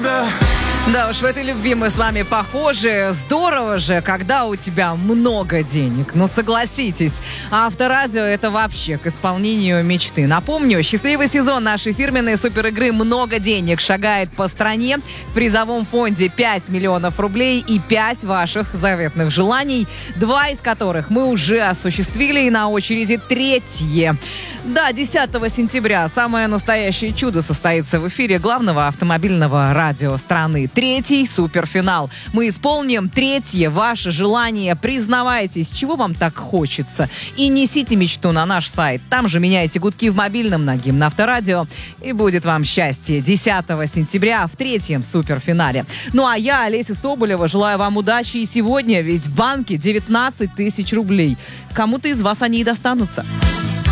тебя. Да уж, в этой любви мы с вами похожи. Здорово же, когда у тебя много денег. Ну, согласитесь, Авторадио — это вообще к исполнению мечты. Напомню, счастливый сезон нашей фирменной суперигры «Много денег» шагает по стране. В призовом фонде 5 миллионов рублей и 5 ваших заветных желаний, 2 из которых мы уже осуществили, и на очереди 3-е. Да, 10 сентября самое настоящее чудо состоится в эфире главного автомобильного радио страны. 3-й суперфинал. Мы исполним 3-е ваше желание. Признавайтесь, чего вам так хочется. И несите мечту на наш сайт. Там же меняйте гудки в мобильном на гимн Авторадио. И будет вам счастье 10 сентября в 3-м суперфинале. Ну а я, Олеся Соболева, желаю вам удачи и сегодня, ведь в банке 19 тысяч рублей. Кому-то из вас они и достанутся.